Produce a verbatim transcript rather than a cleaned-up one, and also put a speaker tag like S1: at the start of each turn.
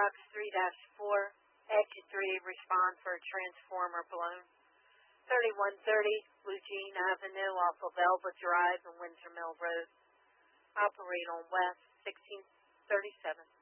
S1: Box three dash four, Exit three, respond for a transformer blown. thirty-one thirty, Blue Jean Avenue off of Elba Drive and Windsor Mill Road. Operate on West sixteen thirty-seven.